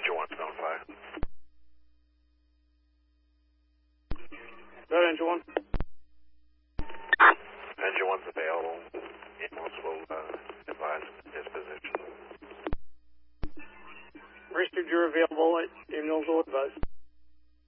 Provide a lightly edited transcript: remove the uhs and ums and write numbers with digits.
Engine 1's on fire. That Engine 1? Engine 1's available. Ambulance will advise his position. Received, you're available. Ambulance will advise.